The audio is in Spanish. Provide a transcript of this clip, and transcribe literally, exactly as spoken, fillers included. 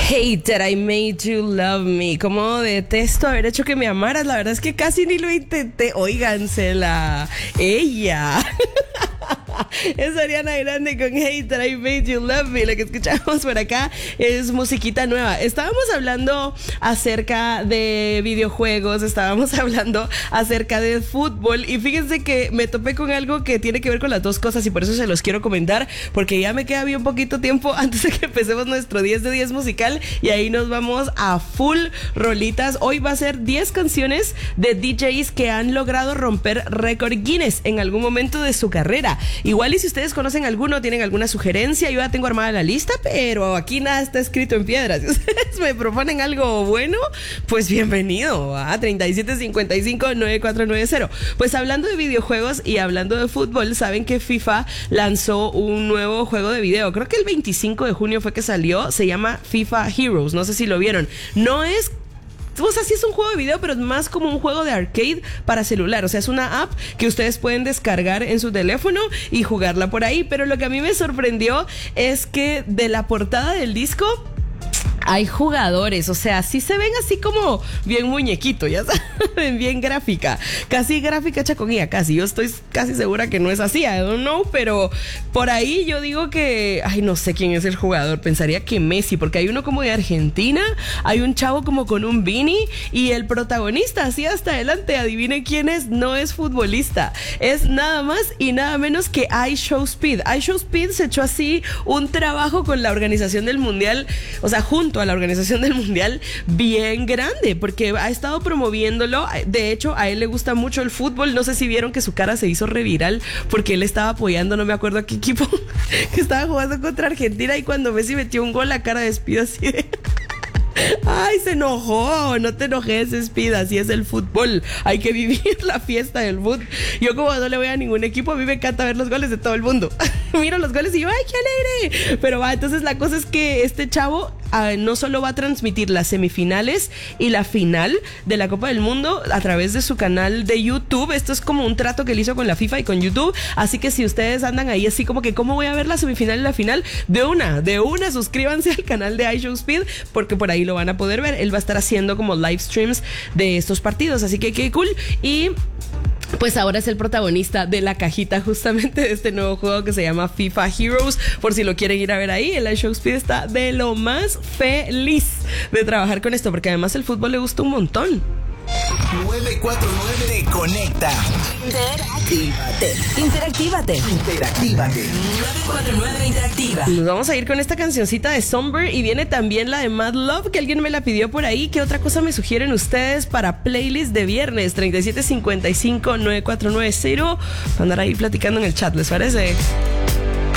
Hate that I made you love me. Como detesto haber hecho que me amaras. La verdad es que casi ni lo intenté. Óigansela. Ella. Es Ariana Grande con Hate That I Made You Love Me. Lo que escuchamos por acá es musiquita nueva. Estábamos hablando acerca de videojuegos, estábamos hablando acerca de fútbol y fíjense que me topé con algo que tiene que ver con las dos cosas y por eso se los quiero comentar, porque ya me queda bien poquito tiempo antes de que empecemos nuestro diez de diez musical y ahí nos vamos a full rolitas. Hoy va a ser diez canciones de D Js que han logrado romper récord Guinness en algún momento de su carrera. Igual y si ustedes conocen alguno, tienen alguna sugerencia, yo ya tengo armada la lista, pero aquí nada está escrito en piedra. Si ustedes me proponen algo bueno, pues bienvenido a treinta y siete cincuenta y cinco noventa y cuatro noventa. Pues hablando de videojuegos y hablando de fútbol, saben que FIFA lanzó un nuevo juego de video. Creo que el veinticinco de junio fue que salió, se llama FIFA Heroes, no sé si lo vieron. No es... O sea, sí es un juego de video, pero es más como un juego de arcade para celular. O sea, es una app que ustedes pueden descargar en su teléfono y jugarla por ahí. Pero lo que a mí me sorprendió es que de la portada del disco hay jugadores, o sea, sí se ven así como bien muñequito, ya saben, bien gráfica, casi gráfica hecha con I A, casi, yo estoy casi segura que no es así, I don't know, pero por ahí yo digo que, ay, no sé quién es el jugador, pensaría que Messi, porque hay uno como de Argentina, hay un chavo como con un beanie, y el protagonista, así hasta adelante, adivinen quién es, no es futbolista, es nada más y nada menos que iShowSpeed. iShowSpeed se echó así un trabajo con la organización del Mundial, o sea, junto a la organización del Mundial bien grande, porque ha estado promoviéndolo. De hecho, a él le gusta mucho el fútbol. No sé si vieron que su cara se hizo reviral porque él estaba apoyando, no me acuerdo a qué equipo, que estaba jugando contra Argentina, y cuando Messi metió un gol, la cara de Speed así de... Ay, se enojó. No te enojes, Speed, así es el fútbol, hay que vivir la fiesta del fútbol. Yo como no le voy a ningún equipo, a mí me encanta ver los goles de todo el mundo. Miro los goles y yo, ay, qué alegre. Pero va, entonces la cosa es que este chavo uh, no solo va a transmitir las semifinales y la final de la Copa del Mundo a través de su canal de YouTube. Esto es como un trato que él hizo con la FIFA y con YouTube, así que si ustedes andan ahí así como que cómo voy a ver la semifinal y la final, de una, de una suscríbanse al canal de iShowSpeed, porque por ahí lo van a poder ver. Él va a estar haciendo como live streams de estos partidos, así que qué cool. Y pues ahora es el protagonista de la cajita justamente de este nuevo juego que se llama FIFA Heroes, por si lo quieren ir a ver ahí. El iShowSpeed está de lo más feliz de trabajar con esto, porque además el fútbol le gusta un montón. nueve cuatro nueve te conecta. Interactívate. Interactívate. Interactívate. nueve cuatro nueve Interactiva. Nos vamos a ir con esta cancioncita de Somber y viene también la de Mad Love, que alguien me la pidió por ahí. ¿Qué otra cosa me sugieren ustedes para playlist de viernes? treinta y siete cincuenta y cinco noventa y cuatro noventa. Andar ahí platicando en el chat, ¿les parece?